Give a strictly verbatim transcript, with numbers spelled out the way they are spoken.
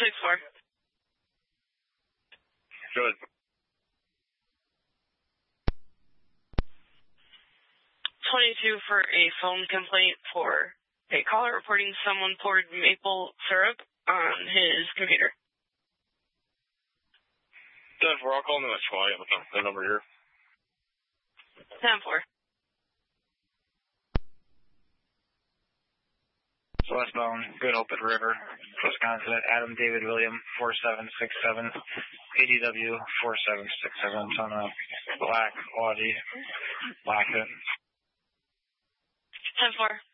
six four. Good. twenty-two for a phone complaint for a caller reporting someone poured maple syrup on his computer. ten four, I'll call him at twenty. The number here. ten four. Westbound, Good Hope at River, Wisconsin, Adam David William, four seven six seven, A D W four seven six seven, on a black Audi, black it. ten four.